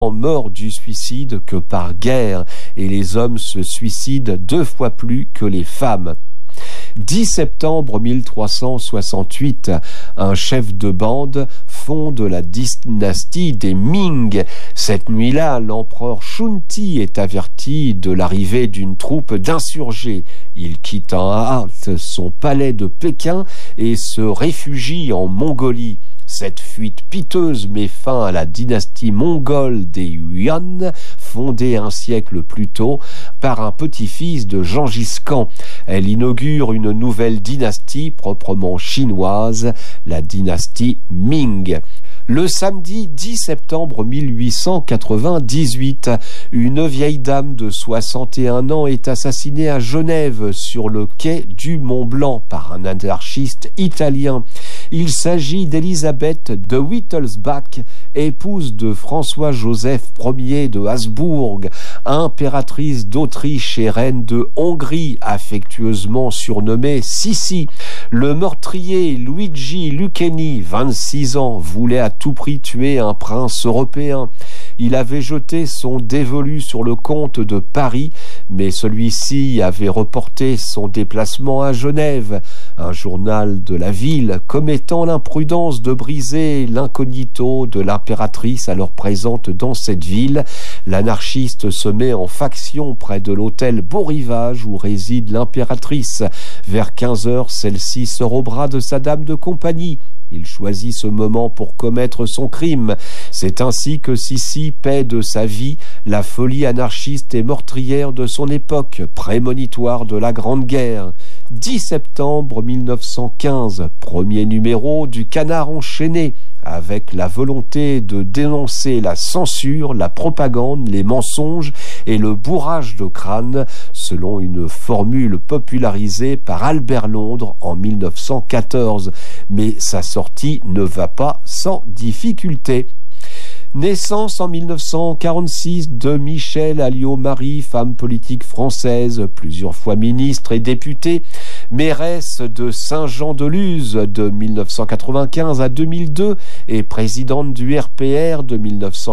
meurt du suicide que par guerre, et les hommes se suicident 2 fois plus que les femmes. 10 septembre 1368, un chef de bande fonde la dynastie des Ming. Cette nuit-là, l'empereur Shunti est averti de l'arrivée d'une troupe d'insurgés. Il quitte en hâte son palais de Pékin et se réfugie en Mongolie. Cette fuite piteuse met fin à la dynastie mongole des Yuan, fondée un siècle plus tôt par un petit-fils de Gengis Khan. Elle inaugure une nouvelle dynastie proprement chinoise, la dynastie Ming. Le samedi 10 septembre 1898, une vieille dame de 61 ans est assassinée à Genève sur le quai du Mont-Blanc par un anarchiste italien. Il s'agit d'Élisabeth de Wittelsbach, épouse de François-Joseph Ier de Habsbourg, impératrice d'Autriche et reine de Hongrie, affectueusement surnommée Sissi. Le meurtrier Luigi Lucchini, 26 ans, voulait à tout prix tuer un prince européen. Il avait jeté son dévolu sur le comte de Paris, mais celui-ci avait reporté son déplacement à Genève. Un journal de la ville commettant l'imprudence de briser l'incognito de l'impératrice alors présente dans cette ville. L'anarchiste se met en faction près de l'hôtel Beau Rivage où réside l'impératrice. Vers 15h, celle-ci sort au bras de sa dame de compagnie. Il choisit ce moment pour commettre son crime. C'est ainsi que Sissi paie de sa vie la folie anarchiste et meurtrière de son époque, prémonitoire de la Grande Guerre. 10 septembre 1915, premier numéro du Canard enchaîné, avec la volonté de dénoncer la censure, la propagande, les mensonges et le bourrage de crâne, selon une formule popularisée par Albert Londres en 1914. Mais sa sortie ne va pas sans difficulté. Naissance en 1946 de Michèle Alliot-Marie, femme politique française, plusieurs fois ministre et députée, mairesse de Saint-Jean-de-Luz de 1995 à 2002 et présidente du RPR de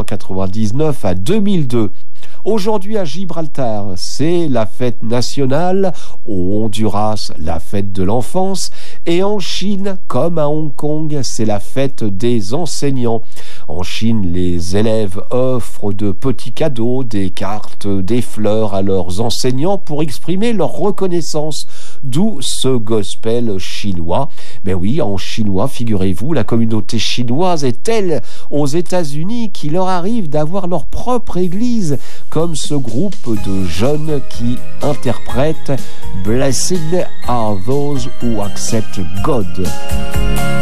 1999 à 2002. Aujourd'hui à Gibraltar, c'est la fête nationale, au Honduras, la fête de l'enfance, et en Chine, comme à Hong Kong, c'est la fête des enseignants. En Chine, les élèves offrent de petits cadeaux, des cartes, des fleurs à leurs enseignants pour exprimer leur reconnaissance, d'où ce gospel chinois. Mais oui, en chinois, figurez-vous, la communauté chinoise est telle aux États-Unis qu'il leur arrive d'avoir leur propre église, comme ce groupe de jeunes qui interprètent « Blessed are those who accept God ».